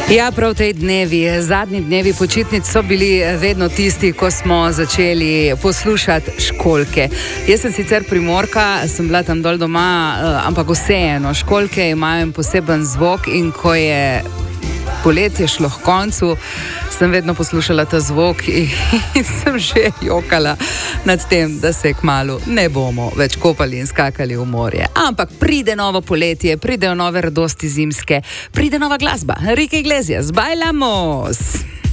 Ja, prav tej dnevi, zadnji dnevi počitnic so bili vedno tisti, ko smo začeli poslušati školjke. Jaz sem sicer Primorka, sem bila tam dol doma, ampak vseeno, školjke imajo en poseben zvok in ko je poletje šlo k koncu, sem vedno poslušala ta zvok in sem že jokala nad tem, da se kmalu ne bomo več kopali in skakali v morje. Ampak pride novo poletje, pridejo nove radosti zimske, pride nova glasba. Enrique Iglesias, bailamos!